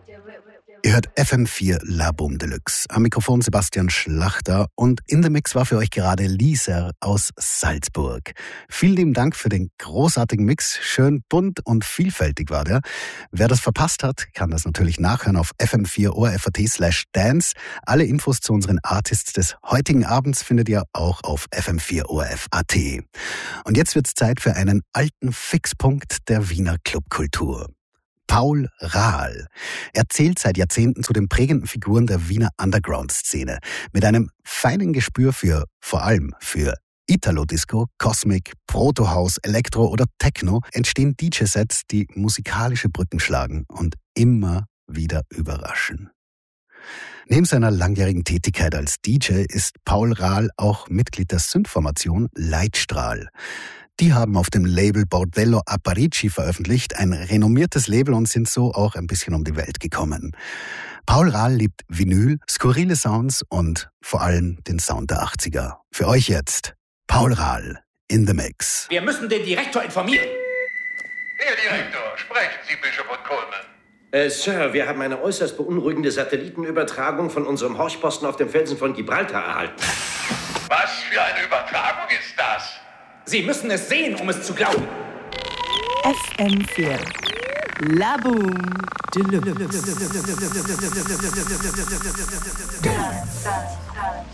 Ihr hört FM4 La Boom Deluxe. Am Mikrofon Sebastian Schlachter und in the Mix war für euch gerade Lisa aus Salzburg. Vielen lieben Dank für den großartigen Mix. Schön bunt und vielfältig war der. Wer das verpasst hat, kann das natürlich nachhören auf fm4orf.at/dance. Alle Infos zu unseren Artists des heutigen Abends findet ihr auch auf fm4orf.at. Und jetzt wird's Zeit für einen alten Fixpunkt der Wiener Clubkultur. Paul Rahl. Er zählt seit Jahrzehnten zu den prägenden Figuren der Wiener Underground-Szene. Mit einem feinen Gespür vor allem für Italo-Disco, Cosmic, Proto-House, Elektro oder Techno entstehen DJ-Sets, die musikalische Brücken schlagen und immer wieder überraschen. Neben seiner langjährigen Tätigkeit als DJ ist Paul Rahl auch Mitglied der Synth-Formation Leitstrahl. Die haben auf dem Label Bordello Aparici veröffentlicht, ein renommiertes Label, und sind so auch ein bisschen um die Welt gekommen. Paul Rahl liebt Vinyl, skurrile Sounds und vor allem den Sound der 80er. Für euch jetzt Paul Rahl in the Mix. Wir müssen den Direktor informieren. Herr Direktor, sprechen Sie, Bischof und Coleman. Sir, wir haben eine äußerst beunruhigende Satellitenübertragung von unserem Horchposten auf dem Felsen von Gibraltar erhalten. Was für eine Übertragung ist das? Sie müssen es sehen, um es zu glauben. FM4 La Boom Deluxe.